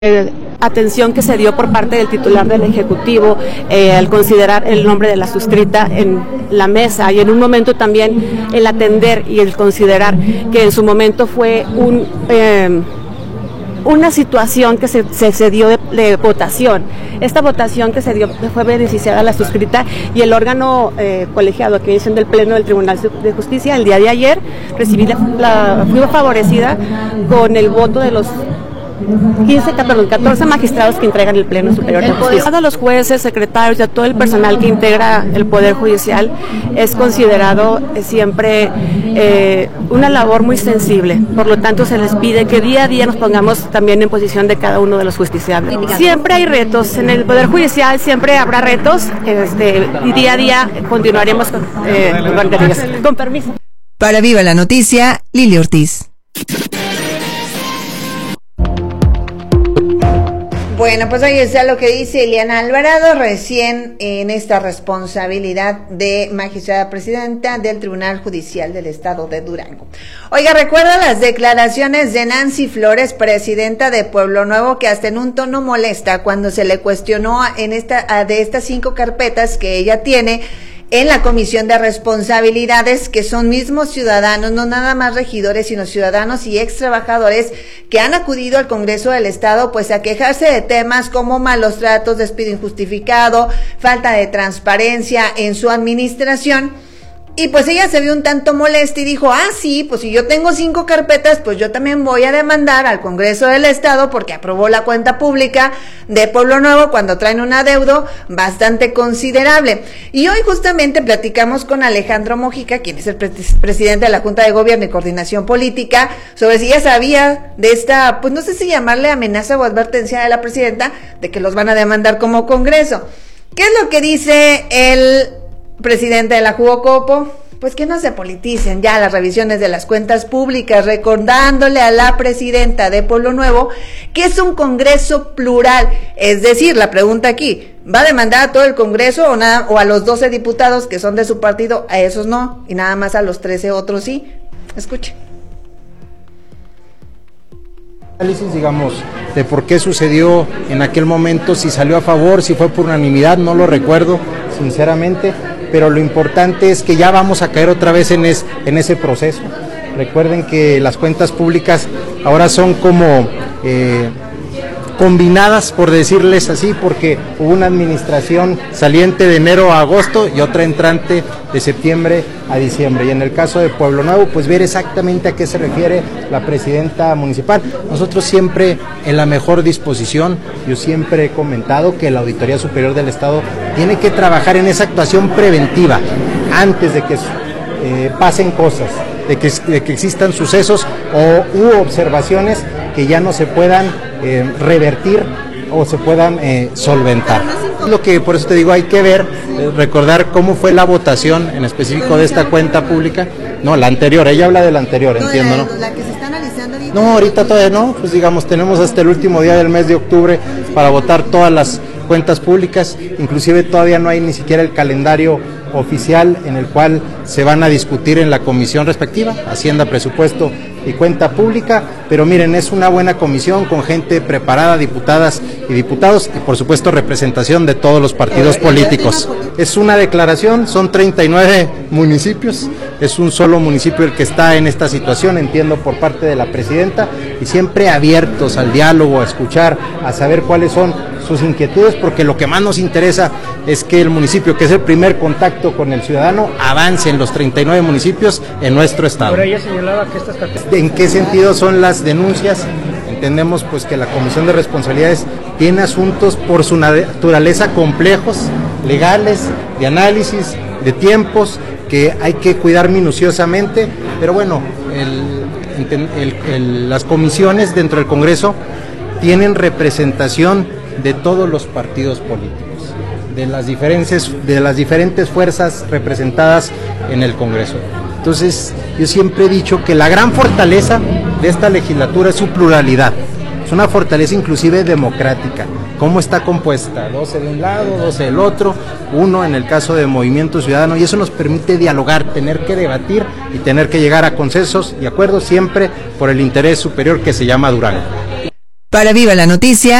Atención que se dio por parte del titular del Ejecutivo al considerar el nombre de la suscrita en la mesa, y en un momento también el atender y el considerar que en su momento fue una situación que se dio de votación. Esta votación que se dio fue beneficiada a la suscrita, y el órgano colegiado que es del Pleno del Tribunal de Justicia el día de ayer fui favorecida con el voto de los 14 magistrados que entregan el Pleno Superior de Justicia. A los jueces, secretarios y a todo el personal que integra el Poder Judicial es considerado siempre una labor muy sensible. Por lo tanto, se les pide que día a día nos pongamos también en posición de cada uno de los justiciables. Siempre hay retos. En el Poder Judicial siempre habrá retos, y día a día continuaremos con permiso. Para Viva la Noticia, Lili Ortiz. Bueno, pues ahí está lo que dice Eliana Alvarado recién en esta responsabilidad de magistrada presidenta del Tribunal Judicial del Estado de Durango. Oiga, recuerda las declaraciones de Nancy Flores, presidenta de Pueblo Nuevo, que hasta en un tono molesta cuando se le cuestionó de estas 5 carpetas que ella tiene en la Comisión de Responsabilidades, que son mismos ciudadanos, no nada más regidores, sino ciudadanos y ex trabajadores que han acudido al Congreso del Estado pues a quejarse de temas como malos tratos, despido injustificado, falta de transparencia en su administración. Y pues ella se vio un tanto molesta y dijo, sí, pues si yo tengo 5 carpetas, pues yo también voy a demandar al Congreso del Estado porque aprobó la cuenta pública de Pueblo Nuevo cuando traen un adeudo bastante considerable. Y hoy justamente platicamos con Alejandro Mojica, quien es el presidente de la Junta de Gobierno y Coordinación Política, sobre si ella sabía de esta, pues no sé si llamarle amenaza o advertencia de la presidenta de que los van a demandar como Congreso. ¿Qué es lo que dice el presidente de la Jugocopo? Pues que no se politicen ya las revisiones de las cuentas públicas, recordándole a la presidenta de Pueblo Nuevo que es un Congreso plural. Es decir, la pregunta aquí, ¿va a demandar a todo el Congreso o a los 12 diputados que son de su partido? A esos no, y nada más a los 13 otros sí. Escuche. Análisis, digamos, de por qué sucedió en aquel momento, si salió a favor, si fue por unanimidad, no lo recuerdo, sinceramente, pero lo importante es que ya vamos a caer otra vez en ese proceso. Recuerden que las cuentas públicas ahora son como combinadas, por decirles así, porque hubo una administración saliente de enero a agosto y otra entrante de septiembre a diciembre. Y en el caso de Pueblo Nuevo, pues ver exactamente a qué se refiere la presidenta municipal. Nosotros siempre en la mejor disposición, yo siempre he comentado que la Auditoría Superior del Estado tiene que trabajar en esa actuación preventiva antes de que pasen cosas, de que existan sucesos u observaciones que ya no se puedan revertir o se puedan solventar. Lo que por eso te digo, hay que ver, recordar cómo fue la votación en específico de esta cuenta pública. No, la anterior, ella habla de la anterior, entiendo, ¿no? La que se está analizando ahorita. No, ahorita todavía no, pues digamos, tenemos hasta el último día del mes de octubre para votar todas las cuentas públicas, inclusive todavía no hay ni siquiera el calendario oficial en el cual se van a discutir en la comisión respectiva, Hacienda, Presupuesto y Cuenta Pública, pero miren, es una buena comisión con gente preparada, diputadas y diputados, y por supuesto representación de todos los partidos políticos. Es una declaración, son 39 municipios, es un solo municipio el que está en esta situación, entiendo, por parte de la presidenta, y siempre abiertos al diálogo, a escuchar, a saber cuáles son sus inquietudes, porque lo que más nos interesa es que el municipio, que es el primer contacto con el ciudadano, avance en los 39 municipios en nuestro estado. Pero ella señalaba que estas carpetas... ¿En qué sentido son las denuncias? Entendemos pues que la Comisión de Responsabilidades tiene asuntos por su naturaleza complejos, legales, de análisis, de tiempos, que hay que cuidar minuciosamente, pero bueno, las comisiones dentro del Congreso tienen representación de todos los partidos políticos, de las diferentes fuerzas representadas en el Congreso. Entonces, yo siempre he dicho que la gran fortaleza de esta legislatura es su pluralidad, es una fortaleza inclusive democrática. ¿Cómo está compuesta? 12 de un lado, 12 del otro, 1 en el caso de Movimiento Ciudadano, y eso nos permite dialogar, tener que debatir y tener que llegar a consensos y acuerdos siempre por el interés superior que se llama Durango. Para Viva la Noticia,